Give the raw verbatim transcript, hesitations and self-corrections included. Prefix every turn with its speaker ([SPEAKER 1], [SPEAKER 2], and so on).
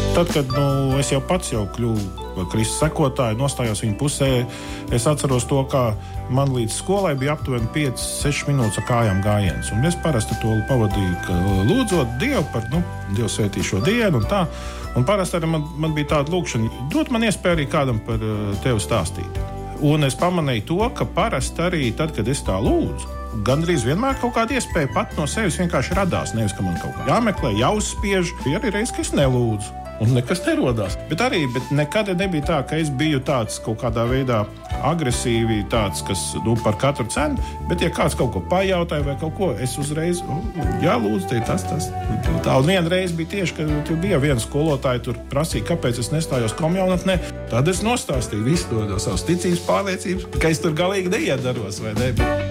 [SPEAKER 1] Tad, kad nu, es jau pats jau kļuvu par Kristus sekotāju, nostājos viņa pusē, es atceros to, kā man līdz skolai bija aptuveni piecas sešas minūtes ar kājām gājiens. Un es parasti to pavadīju lūdzot Dievu par, nu, Dievs svētī šo dienu un tā. Un parasti arī man, man bija tāda lūkšana, dot man iespēju arī kādam par tevi stāstīt. Un es pamanīju to, ka parasti arī tad, kad es tā lūdzu, gandrīz vienmēr kaut kāda iespēja pat no sevis vienkārši radās. Nevis, ka man kaut kā jāmeklē, jāuzspiež. Bija arī reiz, ka es nelūdzu. Un nekas nerodās. Bet arī bet nekad nebija tā, ka es biju tāds kaut kādā veidā agresīvi, tāds, kas nu, par katru cenu. Bet, ja kāds kaut ko pajautāja vai kaut ko, es uzreiz, jā, lūdzu, te tas, tas. Tā un viena reize bija tieši, ka tur bija viena skolotāja, tur prasīja, kāpēc es nestājos komjaunatnē. Tad es nostāstīju visu to no savas ticības pārliecības, ka es tur galīgi neiedaros, vai ne?